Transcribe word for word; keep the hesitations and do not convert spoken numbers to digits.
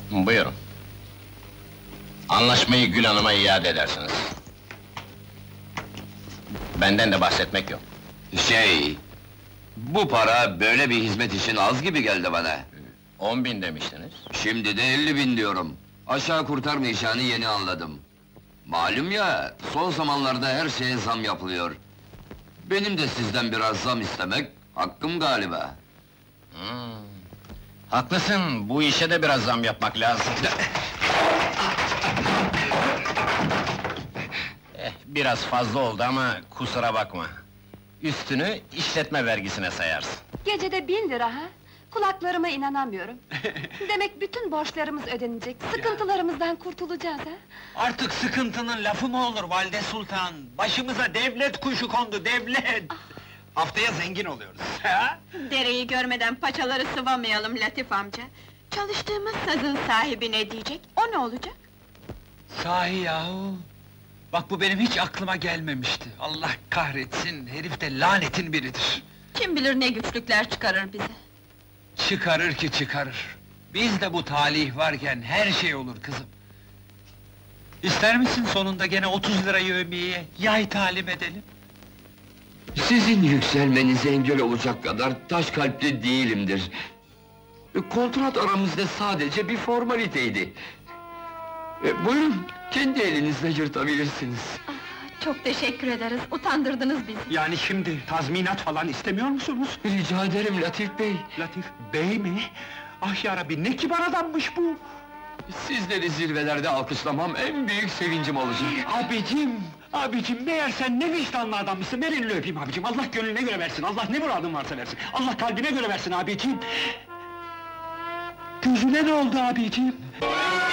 Buyurun. Anlaşmayı Gül Hanım'a iade edersiniz. Benden de bahsetmek yok. Şey... Bu para böyle bir hizmet için az gibi geldi bana. On bin demiştiniz. Şimdi de elli bin diyorum. Aşağı kurtarmayacağını yeni anladım. Malum ya, son zamanlarda her şeye zam yapılıyor. Benim de sizden biraz zam istemek hakkım galiba. Hmm. Haklısın, bu işe de biraz zam yapmak lazım. Eh, biraz fazla oldu ama kusura bakma. Üstünü işletme vergisine sayarsın. Gecede bin lira ha? Kulaklarıma inanamıyorum. Demek bütün borçlarımız ödenecek, sıkıntılarımızdan kurtulacağız ha? Artık sıkıntının lafı mı olur Valide Sultan? Başımıza devlet kuşu kondu, devlet! Haftaya zengin oluyoruz, ha? Dereyi görmeden paçaları sıvamayalım Latif amca. Çalıştığımız sazın sahibi ne diyecek, o ne olacak? Sahi yahu! Bak bu benim hiç aklıma gelmemişti. Allah kahretsin, herif de lanetin biridir. Kim bilir ne güçlükler çıkarır bize. Çıkarır ki çıkarır. Bizde bu talih varken her şey olur kızım. İster misin sonunda gene otuz lira yevmiyeye yay talim edelim? Sizin yükselmenize engel olacak kadar taş kalpli değilimdir. Kontrat aramızda sadece bir formaliteydi. E, buyurun, kendi elinizle yırtabilirsiniz. Çok teşekkür ederiz, utandırdınız bizi. Yani şimdi tazminat falan istemiyor musunuz? Rica ederim Latif Bey. Latif Bey mi? Ah yarabbi, ne kibar adammış bu! Sizleri zirvelerde alkışlamam en büyük sevincim olacak. Abicim, abicim meğer sen ne vicdanlı adammışsın, ver elini öpeyim abicim, Allah gönlüne göre versin, Allah ne muradın varsa versin, Allah kalbine göre versin abicim! Gözüne ne oldu abicim?